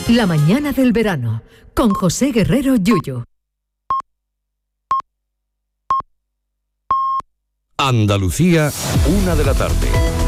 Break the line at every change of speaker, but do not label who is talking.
La mañana del verano, con José Guerrero Yuyu.
Andalucía, 1 de la tarde.